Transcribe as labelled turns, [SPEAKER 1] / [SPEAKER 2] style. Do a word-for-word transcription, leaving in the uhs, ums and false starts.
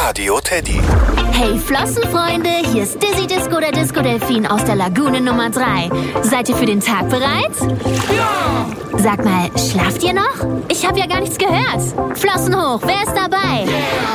[SPEAKER 1] Radio Teddy.
[SPEAKER 2] Hey Flossenfreunde, hier ist Dizzy Disco, der Disco-Delfin aus der Lagune Nummer drei. Seid ihr für den Tag bereit? Ja! Sag mal, schlaft ihr noch? Ich habe ja gar nichts gehört. Flossen hoch, wer ist dabei? Yeah.